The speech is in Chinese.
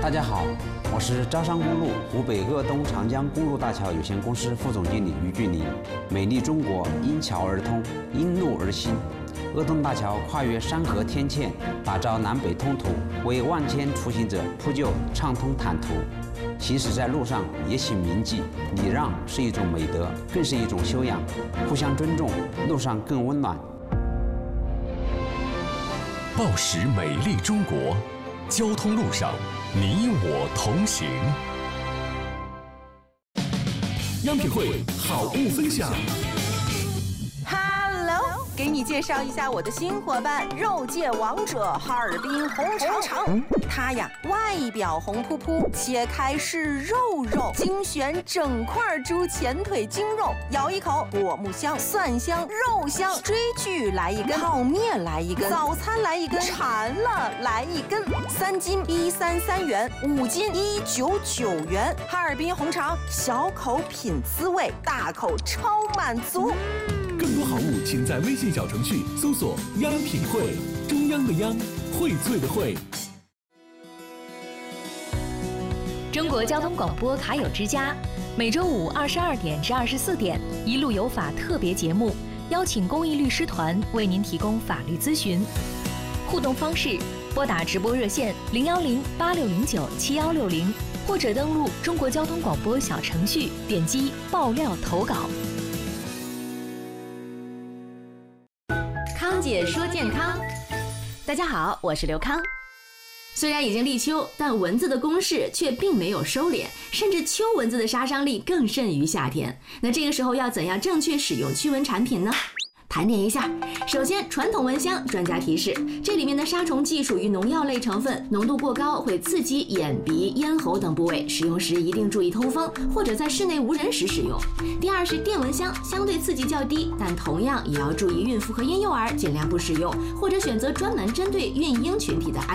大家好，我是招商公路湖北鄂东长江公路大桥有限公司副总经理于俊林。美丽中国因桥而通，因路而兴。鄂东大桥跨越山河天堑，打造南北通途，为万千出行者铺就畅通坦途。行驶在路上也请铭记，礼让是一种美德，更是一种修养。互相尊重，路上更温暖。 报时美丽中国，交通路上你我同行。央品汇好物分享。 给你介绍一下我的新伙伴——肉界王者哈尔滨红肠。它呀，外表红扑扑，切开是肉，精选整块猪前腿精肉，咬一口，果木香、蒜香、肉香。追剧来一根，泡面来一根，早餐来一根，馋了来一根。3斤133元，5斤199元。哈尔滨红肠，小口品滋味，大口超满足。 更多好物，请在微信小程序搜索“央品汇”，中央的央，荟萃的荟。 中国交通广播卡友之家，每周五22点至24点，一路有法特别节目，邀请公益律师团为您提供法律咨询。互动方式：拨打直播热线010-8609-7160，或者登录中国交通广播小程序，点击爆料投稿。 康姐说健康，大家好，我是刘康。虽然已经立秋，但蚊子的攻势却并没有收敛，甚至秋蚊子的杀伤力更甚于夏天。那这个时候要怎样正确使用驱蚊产品呢？盘点一下，首先，传统蚊香，专家提示，这里面的杀虫剂属于农药类成分，浓度过高会刺激眼、鼻、咽喉等部位，使用时一定注意通风，或者在室内无人时使用。第二是电蚊香，相对刺激较低，但同样也要注意孕妇和婴幼儿尽量不使用，或者选择专门针对孕婴群体的